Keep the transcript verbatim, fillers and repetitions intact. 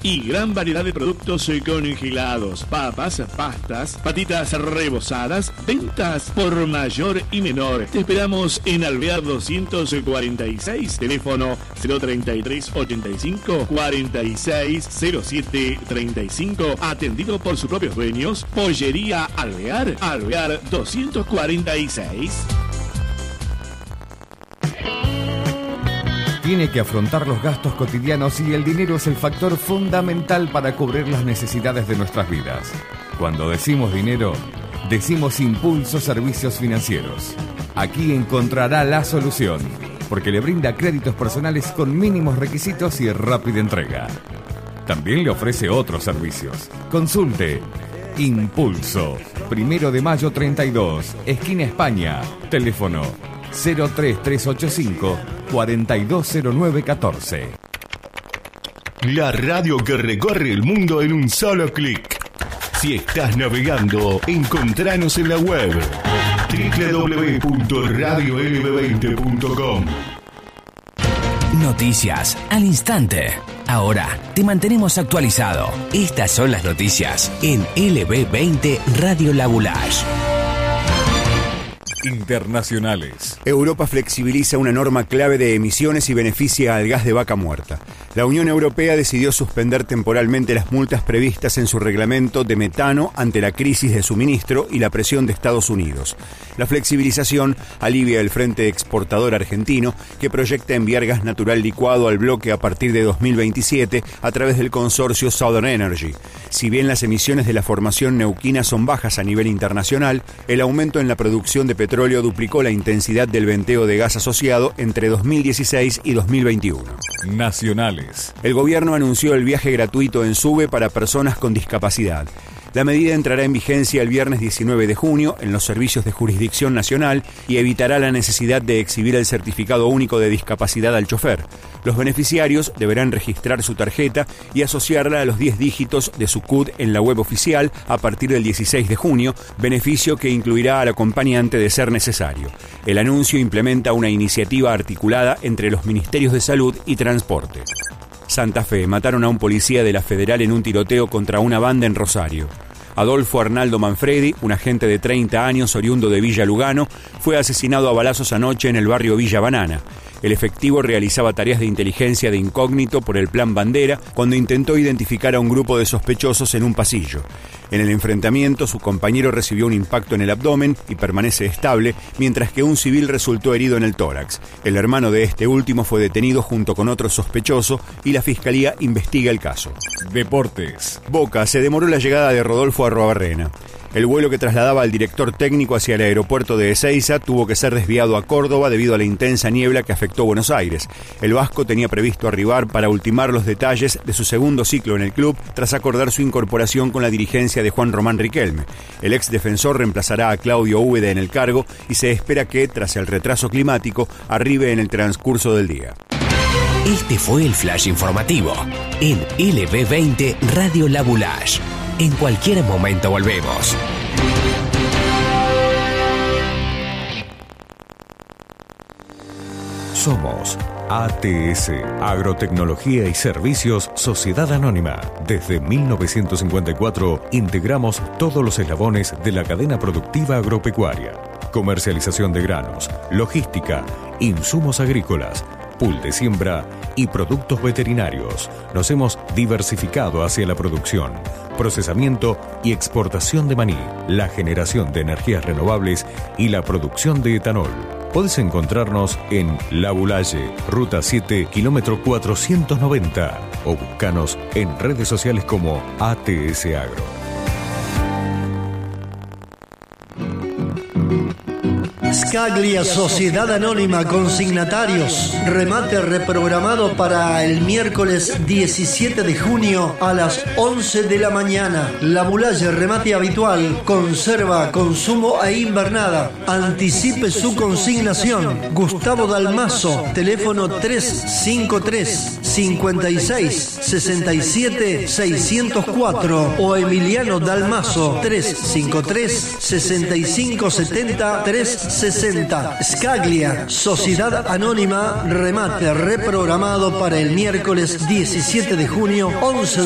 y gran variedad de productos congelados, papas, pastas, patitas rebozadas, ventas por mayor y menor. Te esperamos en Alvear doscientos cuarenta y seis, teléfono cero treinta y tres ochenta y cinco cuarenta y seis cero siete treinta y cinco, atendido por sus propios dueños. Pollería Alvear, Alvear doscientos cuarenta y seis. Tiene que afrontar los gastos cotidianos y el dinero es el factor fundamental para cubrir las necesidades de nuestras vidas. Cuando decimos dinero, decimos Impulso Servicios Financieros. Aquí encontrará la solución, porque le brinda créditos personales con mínimos requisitos y rápida entrega. También le ofrece otros servicios. Consulte Impulso, Primero de Mayo treinta y dos, esquina España, teléfono cero tres tres ocho cinco cuarenta y dos cero nueve catorce. La radio que recorre el mundo en un solo clic. Si estás navegando, encontranos en la web doble u doble u doble u punto radio l b veinte punto com. Noticias al instante. Ahora te mantenemos actualizado. Estas son las noticias en L B veinte Radio Labulage. Internacionales. Europa flexibiliza una norma clave de emisiones y beneficia al gas de vaca muerta. La Unión Europea decidió suspender temporalmente las multas previstas en su reglamento de metano ante la crisis de suministro y la presión de Estados Unidos. La flexibilización alivia el frente exportador argentino, que proyecta enviar gas natural licuado al bloque a partir de dos mil veintisiete a través del consorcio Southern Energy. Si bien las emisiones de la formación neuquina son bajas a nivel internacional, el aumento en la producción de petróleo duplicó la intensidad del venteo de gas asociado entre dos mil dieciséis y dos mil veintiuno. Nacionales. El gobierno anunció el viaje gratuito en SUBE para personas con discapacidad. La medida entrará en vigencia el viernes diecinueve de junio en los servicios de jurisdicción nacional y evitará la necesidad de exhibir el certificado único de discapacidad al chofer. Los beneficiarios deberán registrar su tarjeta y asociarla a los diez dígitos de su C U D en la web oficial a partir del dieciséis de junio, beneficio que incluirá al acompañante de ser necesario. El anuncio implementa una iniciativa articulada entre los Ministerios de Salud y Transporte. Santa Fe: mataron a un policía de la Federal en un tiroteo contra una banda en Rosario. Adolfo Arnaldo Manfredi, un agente de treinta años oriundo de Villa Lugano, fue asesinado a balazos anoche en el barrio Villa Banana. El efectivo realizaba tareas de inteligencia de incógnito por el Plan Bandera cuando intentó identificar a un grupo de sospechosos en un pasillo. En el enfrentamiento, su compañero recibió un impacto en el abdomen y permanece estable, mientras que un civil resultó herido en el tórax. El hermano de este último fue detenido junto con otro sospechoso y la fiscalía investiga el caso. Deportes. Boca: se demoró la llegada de Rodolfo Arruabarrena. El vuelo que trasladaba al director técnico hacia el aeropuerto de Ezeiza tuvo que ser desviado a Córdoba debido a la intensa niebla que afectó Buenos Aires. El vasco tenía previsto arribar para ultimar los detalles de su segundo ciclo en el club tras acordar su incorporación con la dirigencia de Juan Román Riquelme. El ex defensor reemplazará a Claudio Úbeda en el cargo y se espera que, tras el retraso climático, arribe en el transcurso del día. Este fue el flash informativo en L B veinte Radio Labulage. En cualquier momento volvemos. Somos A T S, Agrotecnología y Servicios Sociedad Anónima. Desde mil novecientos cincuenta y cuatro integramos todos los eslabones de la cadena productiva agropecuaria. Comercialización de granos, logística, insumos agrícolas, pool de siembra y productos veterinarios. Nos hemos diversificado hacia la producción, procesamiento y exportación de maní, la generación de energías renovables y la producción de etanol. Podés encontrarnos en Labulalle, Ruta siete, kilómetro cuatrocientos noventa, o buscanos en redes sociales como A T S Agro. Scaglia Sociedad Anónima Consignatarios. Remate reprogramado para el miércoles diecisiete de junio a las once de la mañana. Labulalle, remate habitual, conserva, consumo e invernada. Anticipe su consignación. Gustavo Dalmazo, teléfono tres cinco tres, cinco seis, seis siete, seis cero cuatro o Emiliano Dalmazo, tres cinco tres, seis cinco siete cero, tres sesenta. Scaglia, Sociedad Anónima, remate reprogramado para el miércoles diecisiete de junio, once